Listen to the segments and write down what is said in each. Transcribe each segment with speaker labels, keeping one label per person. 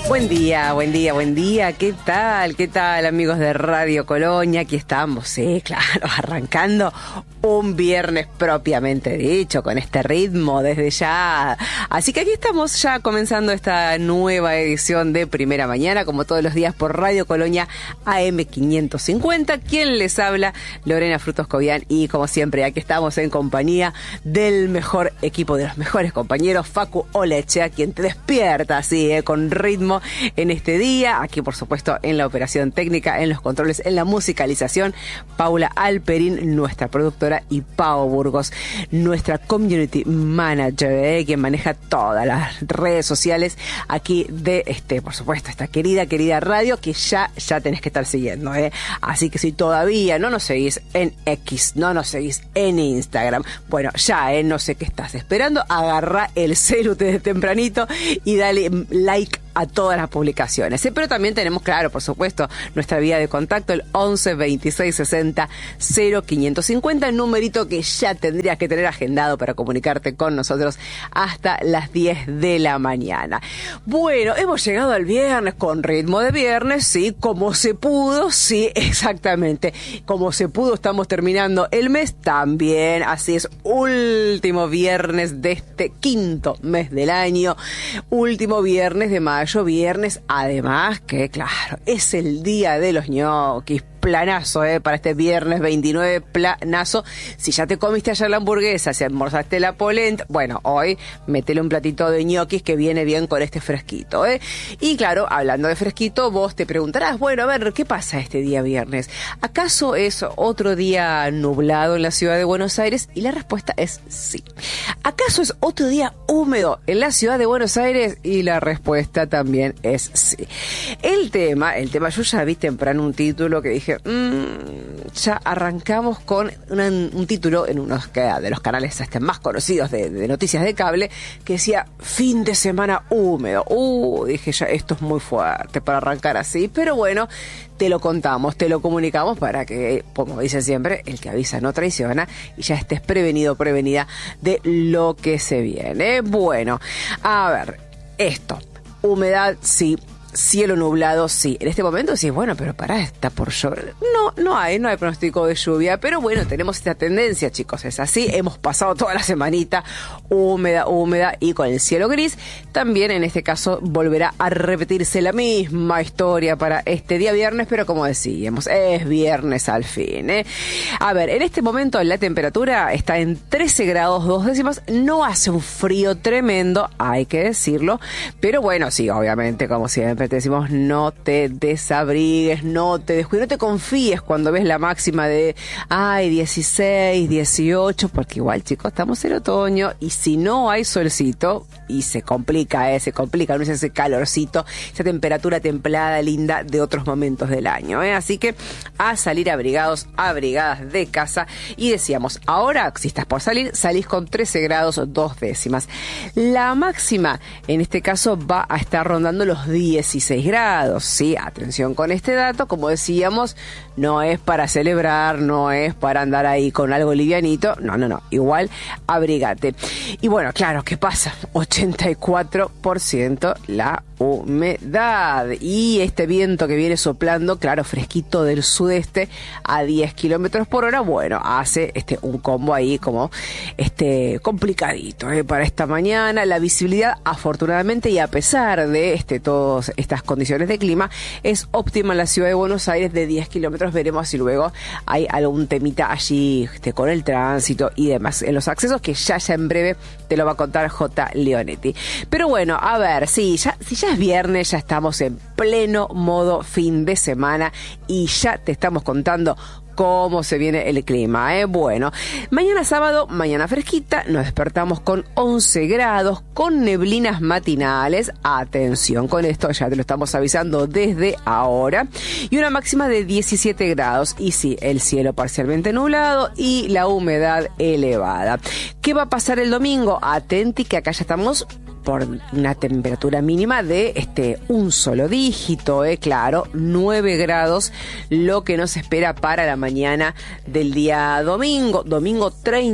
Speaker 1: Buen día, buen día, buen día. ¿Qué tal? ¿Qué tal, amigos de Radio Colonia? Aquí estamos, sí, claro, arrancando un viernes propiamente dicho, con este ritmo desde ya. Así que aquí estamos ya comenzando esta nueva edición de Primera Mañana, como todos los días por Radio Colonia AM550. ¿Quién les habla? Lorena Frutos Cobian. Y como siempre, aquí estamos en compañía del mejor equipo, de los mejores compañeros, Facu Olechea, quien te despierta así, con ritmo en este día. Aquí, por supuesto, en la operación técnica, en los controles, en la musicalización, Paula Alperín, nuestra productora, y Pao Burgos, nuestra community manager, quien maneja todas las redes sociales aquí de por supuesto, esta querida radio que ya tenés que estar siguiendo, Así que si todavía no nos seguís en X, no nos seguís en Instagram, bueno, ya, no sé qué estás esperando, agarrá el celu desde tempranito y dale like a todas las publicaciones. Pero también tenemos, claro, por supuesto, nuestra vía de contacto, el 11 26 60 0550, numerito que ya tendrías que tener agendado para comunicarte con nosotros hasta las 10 de la mañana. Bueno, hemos llegado al viernes con ritmo de viernes, sí, como se pudo, sí, exactamente. Como se pudo, estamos terminando el mes también, así es, último viernes de este quinto mes del año, último viernes de mayo, viernes, además que, claro, es el día de los ñoquis. Planazo, para este viernes 29, planazo. Si ya te comiste ayer la hamburguesa, si almorzaste la polenta, bueno, hoy metele un platito de ñoquis que viene bien con este fresquito, Y claro, hablando de fresquito, vos te preguntarás, bueno, a ver, ¿qué pasa este día viernes? ¿Acaso es otro día nublado en la ciudad de Buenos Aires? Y la respuesta es sí. ¿Acaso es otro día húmedo en la ciudad de Buenos Aires? Y la respuesta también es sí. El tema, yo ya vi temprano un título que dije, ya arrancamos con un título en uno de los canales más conocidos de noticias de cable, que decía fin de semana húmedo. Dije ya, esto es muy fuerte para arrancar así, pero bueno, te lo contamos, te lo comunicamos para que, como dicen siempre, el que avisa no traiciona, y ya estés prevenido, prevenida de lo que se viene. Bueno, a ver, humedad, sí. Cielo nublado, sí. En este momento sí, bueno, pero está por llover. No hay pronóstico de lluvia, pero bueno, tenemos esta tendencia, chicos, es así. Hemos pasado toda la semanita húmeda y con el cielo gris. También en este caso volverá a repetirse la misma historia para este día viernes, pero como decíamos, es viernes al fin, A ver, en este momento la temperatura está en 13 grados 2 décimas. No hace un frío tremendo, hay que decirlo, pero bueno, sí, obviamente, como siempre te decimos, no te desabrigues, no te descuides, no te confíes cuando ves la máxima de 16, 18, porque igual, chicos, estamos en otoño y si no hay solcito, y se complica, no es ese calorcito, esa temperatura templada, linda de otros momentos del año, Así que a salir abrigados, abrigadas de casa. Y decíamos, ahora, si estás por salir, salís con 13 grados 2 décimas. La máxima, en este caso, va a estar rondando los 16 grados, sí, atención con este dato, como decíamos, no es para celebrar, no es para andar ahí con algo livianito, no, igual abrigate. Y bueno, claro, ¿qué pasa? 84% la humedad, y este viento que viene soplando, claro, fresquito del sudeste a 10 kilómetros por hora, bueno, hace un combo ahí como complicadito, para esta mañana. La visibilidad, afortunadamente, y a pesar de todas estas condiciones de clima, es óptima en la ciudad de Buenos Aires, de 10 kilómetros. Veremos si luego hay algún temita allí con el tránsito y demás en los accesos, que ya en breve te lo va a contar J. Leonetti. Pero bueno, a ver, si ya es viernes, ya estamos en pleno modo fin de semana y ya te estamos contando cómo se viene el clima, Bueno, mañana sábado, mañana fresquita, nos despertamos con 11 grados, con neblinas matinales, atención con esto, ya te lo estamos avisando desde ahora, y una máxima de 17 grados, y sí, el cielo parcialmente nublado y la humedad elevada. ¿Qué va a pasar el domingo? Atenti que acá ya estamos por una temperatura mínima de un solo dígito, claro, 9 grados, lo que nos espera para la mañana del día domingo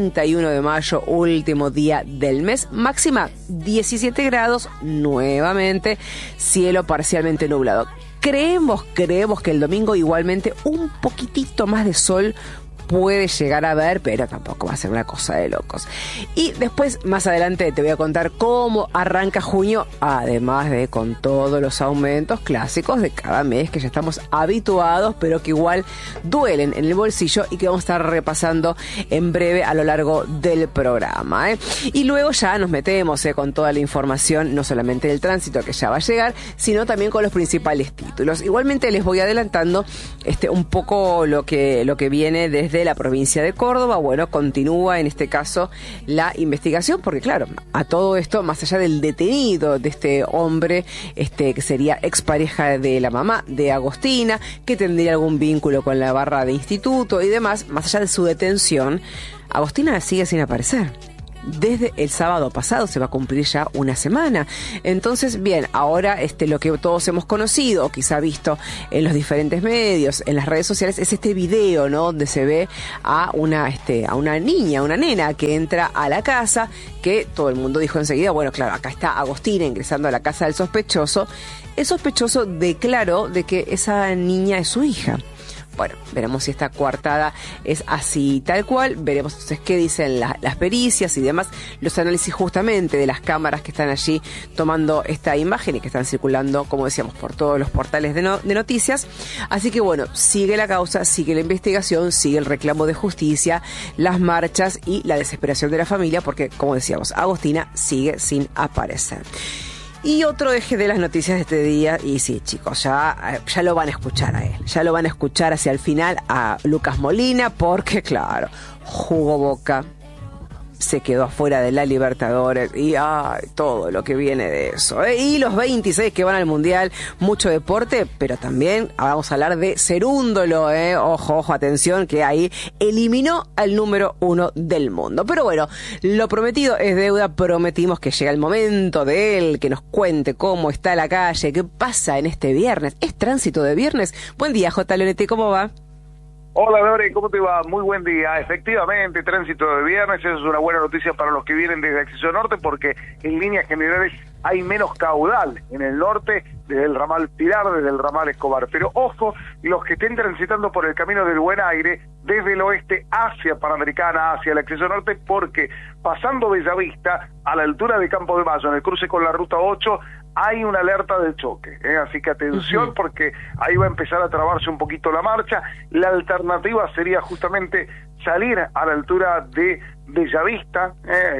Speaker 1: 31 de mayo, último día del mes, máxima 17 grados, nuevamente cielo parcialmente nublado. Creemos que el domingo igualmente un poquitito más de sol puede llegar a ver, pero tampoco va a ser una cosa de locos. Y después, más adelante, te voy a contar cómo arranca junio, además de con todos los aumentos clásicos de cada mes que ya estamos habituados, pero que igual duelen en el bolsillo y que vamos a estar repasando en breve a lo largo del programa. Y luego ya nos metemos con toda la información, no solamente del tránsito que ya va a llegar, sino también con los principales títulos. Igualmente les voy adelantando un poco lo que viene desde la provincia de Córdoba. Bueno, continúa en este caso la investigación, porque claro, a todo esto, más allá del detenido de este hombre, que sería expareja de la mamá de Agostina, que tendría algún vínculo con la barra de instituto y demás, más allá de su detención, Agostina sigue sin aparecer. Desde el sábado pasado se va a cumplir ya una semana. Entonces, bien, ahora lo que todos hemos conocido, o quizá visto en los diferentes medios, en las redes sociales, es este video, ¿no? Donde se ve a una niña, una nena que entra a la casa, que todo el mundo dijo enseguida, bueno, claro, acá está Agostina ingresando a la casa del sospechoso. El sospechoso declaró de que esa niña es su hija. Bueno, veremos si esta coartada es así tal cual, veremos entonces qué dicen las pericias y demás, los análisis justamente de las cámaras que están allí tomando esta imagen y que están circulando, como decíamos, por todos los portales de noticias. Así que bueno, sigue la causa, sigue la investigación, sigue el reclamo de justicia, las marchas y la desesperación de la familia, porque como decíamos, Agostina sigue sin aparecer. Y otro eje de las noticias de este día, y sí, chicos, ya lo van a escuchar a él, ya lo van a escuchar hacia el final a Lucas Molina, porque claro, jugó Boca, se quedó afuera de la Libertadores y todo lo que viene de eso. Y los 26 que van al Mundial, mucho deporte, pero también vamos a hablar de Cerúndolo, ojo, atención, que ahí eliminó al número 1 del mundo. Pero bueno, lo prometido es deuda, prometimos que llega el momento de él, que nos cuente cómo está la calle, qué pasa en este viernes. ¿Es tránsito de viernes? Buen día, J. Leonetti, ¿cómo va?
Speaker 2: Hola, Dore, ¿cómo te va? Muy buen día. Efectivamente, tránsito de viernes, eso es una buena noticia para los que vienen desde Acceso Norte, porque en líneas generales hay menos caudal en el norte, desde el ramal Pilar, desde el ramal Escobar. Pero ojo, los que estén transitando por el camino del Buen Aire, desde el oeste hacia Panamericana, hacia el Acceso Norte, porque pasando Bellavista, a la altura de Campo de Mayo, en el cruce con la Ruta 8, hay una alerta de choque, así que atención, porque ahí va a empezar a trabarse un poquito la marcha. La alternativa sería justamente salir a la altura de Bellavista,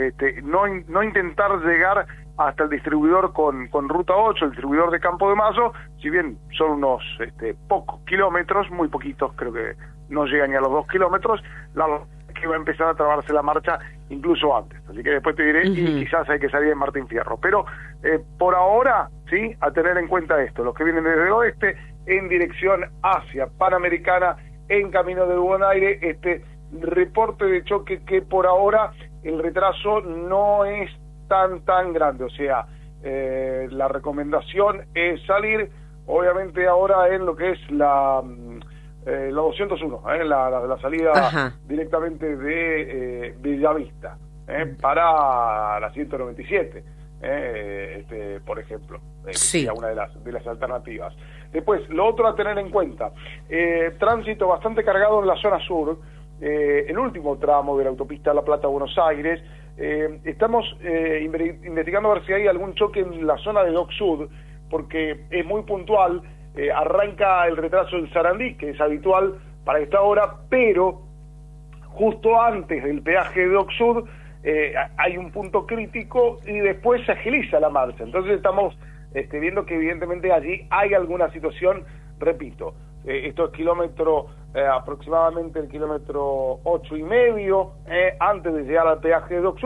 Speaker 2: no intentar llegar hasta el distribuidor con Ruta 8, el distribuidor de Campo de Mayo, si bien son unos pocos kilómetros, muy poquitos, creo que no llegan ni a los 2 kilómetros, que va a empezar a trabarse la marcha incluso antes, así que después te diré, y quizás hay que salir en Martín Fierro, pero por ahora, sí, a tener en cuenta esto, los que vienen desde el oeste, en dirección hacia Panamericana, en camino del Buen Aire, reporte de choque que por ahora el retraso no es tan grande, o sea, la recomendación es salir, obviamente ahora en lo que es la 201, la salida directamente de Bellavista, para la 197, por ejemplo, sería una de las alternativas. Después, lo otro a tener en cuenta, tránsito bastante cargado en la zona sur, el último tramo de la autopista La Plata-Buenos Aires. Estamos investigando a ver si hay algún choque en la zona de Dock Sud, porque es muy puntual. Arranca el retraso en Sarandí, que es habitual para esta hora, pero justo antes del peaje de Dock Sud hay un punto crítico y después se agiliza la marcha. Entonces estamos viendo que evidentemente allí hay alguna situación, repito, esto es aproximadamente el kilómetro 8,5, antes de llegar al peaje de Dock Sud.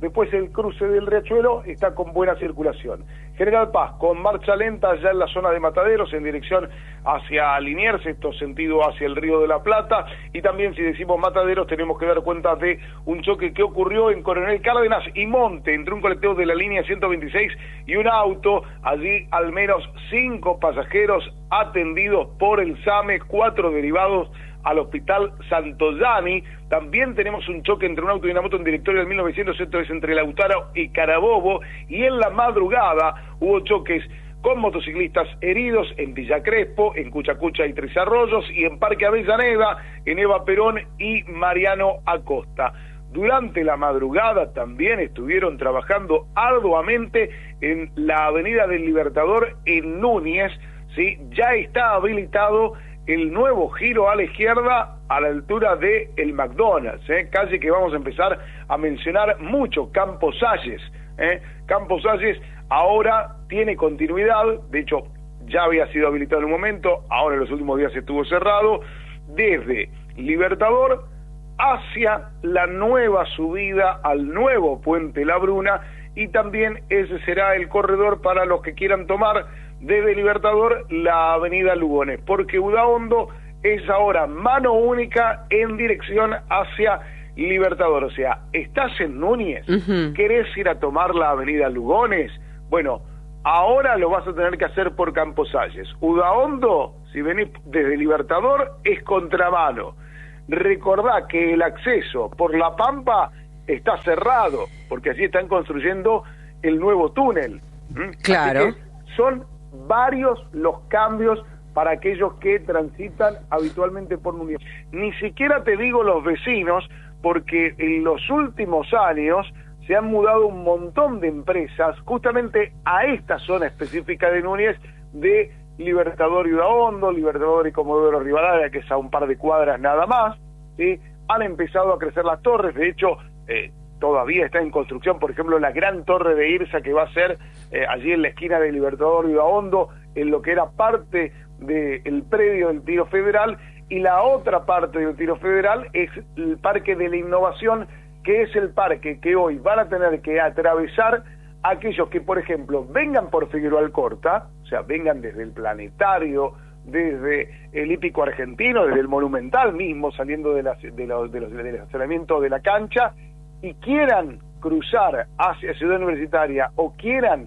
Speaker 2: Después el cruce del Riachuelo está con buena circulación. General Paz, con marcha lenta ya en la zona de Mataderos, en dirección hacia Liniers, esto sentido hacia el Río de la Plata, y también si decimos Mataderos tenemos que dar cuenta de un choque que ocurrió en Coronel Cárdenas y Monte, entre un colectivo de la línea 126 y un auto, allí al menos 5 pasajeros atendidos por el SAME, 4 derivados al Hospital Santoyani. También tenemos un choque entre un auto y una moto en directorio del 1900, esto es entre Lautaro y Carabobo, y en la madrugada hubo choques con motociclistas heridos en Villa Crespo, en Cuchacucha y Tres Arroyos, y en Parque Avellaneda, en Eva Perón y Mariano Acosta. Durante la madrugada también estuvieron trabajando arduamente en la Avenida del Libertador en Núñez, ¿sí? Ya está habilitado el nuevo giro a la izquierda a la altura de el McDonald's, calle que vamos a empezar a mencionar mucho, Campos Salles. Campos Salles ahora tiene continuidad, de hecho ya había sido habilitado en un momento, ahora en los últimos días estuvo cerrado, desde Libertador hacia la nueva subida al nuevo Puente La Bruna, y también ese será el corredor para los que quieran tomar desde Libertador la avenida Lugones, porque Udaondo es ahora mano única en dirección hacia Libertador. O sea, estás en Núñez, ¿querés ir a tomar la avenida Lugones? Bueno, ahora lo vas a tener que hacer por Campos Salles. Udaondo, si venís desde Libertador, es contramano. Recordá que el acceso por La Pampa está cerrado, porque allí están construyendo el nuevo túnel.
Speaker 1: Claro.
Speaker 2: Así que son varios los cambios para aquellos que transitan habitualmente por Núñez. Ni siquiera te digo los vecinos, porque en los últimos años se han mudado un montón de empresas justamente a esta zona específica de Núñez, de Libertador y Udaondo, Libertador y Comodoro Rivadavia, que es a un par de cuadras nada más, ¿sí? Han empezado a crecer las torres, de hecho todavía está en construcción, por ejemplo, la gran torre de Irsa, que va a ser allí en la esquina de Libertador y Udaondo, en lo que era parte del predio del Tiro Federal, y la otra parte del Tiro Federal es el Parque de la Innovación, que es el parque que hoy van a tener que atravesar aquellos que, por ejemplo, vengan por Figueroa Alcorta, o sea, vengan desde el Planetario, desde el Hípico Argentino, desde el Monumental mismo, saliendo del estacionamiento de la cancha, y quieran cruzar hacia Ciudad Universitaria o quieran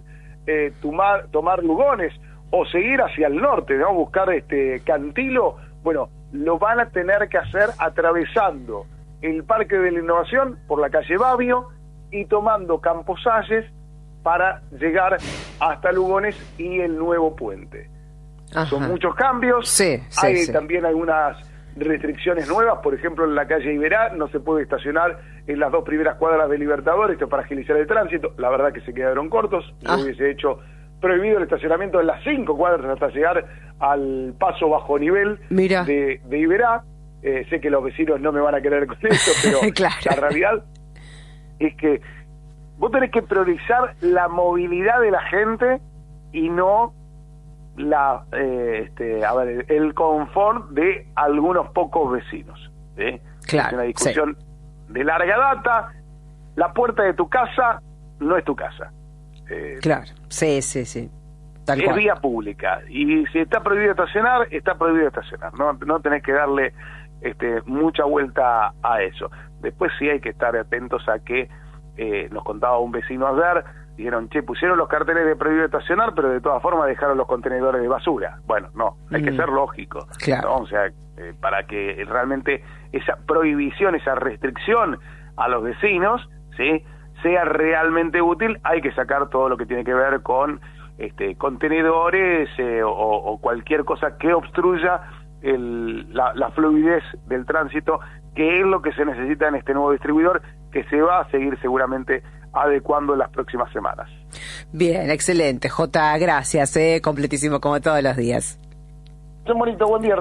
Speaker 2: tomar Lugones o seguir hacia el norte, ¿no? Buscar Cantilo, bueno, lo van a tener que hacer atravesando el Parque de la Innovación por la calle Babio y tomando Campos Salles para llegar hasta Lugones y el nuevo puente. Ajá. Son muchos cambios,
Speaker 1: sí,
Speaker 2: hay también algunas restricciones nuevas, por ejemplo en la calle Iberá no se puede estacionar en las 2 primeras cuadras de Libertador, esto para agilizar el tránsito, la verdad que se quedaron cortos, yo hubiese hecho prohibido el estacionamiento en las 5 cuadras hasta llegar al paso bajo nivel de Iberá. Sé que los vecinos no me van a querer con eso, pero claro. La realidad es que vos tenés que priorizar la movilidad de la gente y no el confort de algunos pocos vecinos. Claro, es una discusión de larga data. La puerta de tu casa no es tu casa.
Speaker 1: Claro, sí. Tal cual.
Speaker 2: Es vía pública, y si está prohibido estacionar, está prohibido estacionar. No tenés que darle mucha vuelta a eso. Después sí hay que estar atentos a que nos contaba un vecino ayer, dijeron, pusieron los carteles de prohibido estacionar, pero de todas formas dejaron los contenedores de basura. Bueno, no, hay que ser lógico,
Speaker 1: claro,
Speaker 2: ¿no? O sea, para que realmente esa prohibición, esa restricción a los vecinos, ¿sí?, sea realmente útil, hay que sacar todo lo que tiene que ver con contenedores o cualquier cosa que obstruya la fluidez del tránsito, que es lo que se necesita en este nuevo distribuidor, que se va a seguir seguramente adecuando en las próximas semanas.
Speaker 1: Bien, excelente, Jota, gracias, completísimo como todos los días.
Speaker 2: Muy bonito, buen viernes.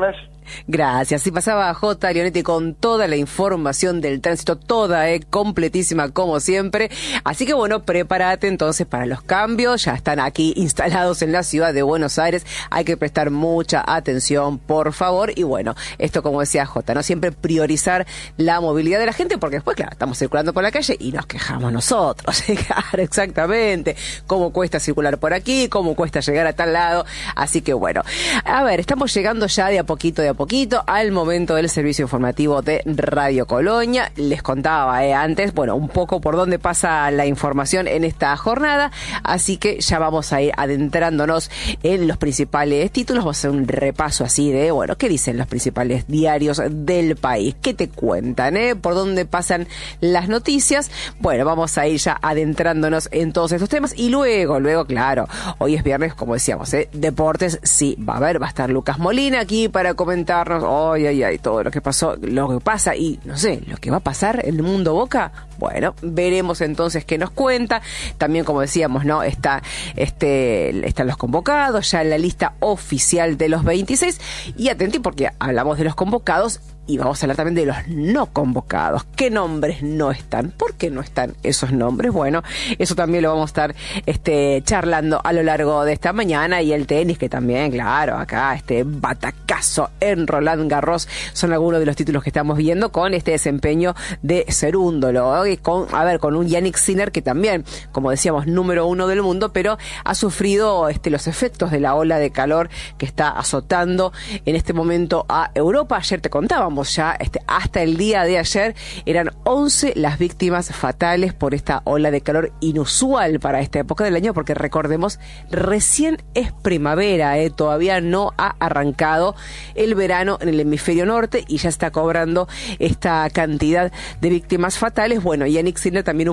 Speaker 1: Gracias. Y pasaba J. Leonetti con toda la información del tránsito, toda, completísima como siempre. Así que bueno, prepárate entonces para los cambios. Ya están aquí instalados en la ciudad de Buenos Aires. Hay que prestar mucha atención, por favor. Y bueno, esto como decía J, ¿no? Siempre priorizar la movilidad de la gente, porque después, claro, estamos circulando por la calle y nos quejamos nosotros. Claro, exactamente. Cómo cuesta circular por aquí, cómo cuesta llegar a tal lado. Así que bueno, a ver, estamos llegando ya de a poquito al momento del servicio informativo de Radio Colonia. Les contaba antes, bueno, un poco por dónde pasa la información en esta jornada, así que ya vamos a ir adentrándonos en los principales títulos. Vamos a hacer un repaso así de, bueno, ¿qué dicen los principales diarios del país? ¿Qué te cuentan, por dónde pasan las noticias? Bueno, vamos a ir ya adentrándonos en todos estos temas y luego, claro, hoy es viernes, como decíamos, deportes, sí, va a estar Lucas Molina aquí para comentarnos, todo lo que pasó, lo que pasa y, no sé, lo que va a pasar en el mundo Boca. Bueno, veremos entonces qué nos cuenta. También, como decíamos, ¿no? Están los convocados, ya en la lista oficial de los 26. Y atenti porque hablamos de los convocados y vamos a hablar también de los no convocados. ¿Qué nombres no están? ¿Por qué no están esos nombres? Bueno, eso también lo vamos a estar charlando a lo largo de esta mañana. Y el tenis, que también, claro, acá batacazo en Roland Garros son algunos de los títulos que estamos viendo con este desempeño de Cerúndolo, con un Jannik Sinner que también, como decíamos, número 1 del mundo, pero ha sufrido los efectos de la ola de calor que está azotando en este momento a Europa. Ayer te contábamos ya, hasta el día de ayer eran 11 las víctimas fatales por esta ola de calor inusual para esta época del año, porque recordemos, recién es primavera, todavía no ha arrancado el verano en el hemisferio norte y ya está cobrando esta cantidad de víctimas fatales. Bueno, Jannik Sinner también